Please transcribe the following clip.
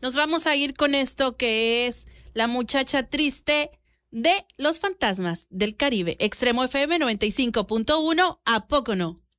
Nos vamos a ir con esto que es La muchacha triste de Los Fantasmas del Caribe. Extremo FM 95.1, ¿a poco no?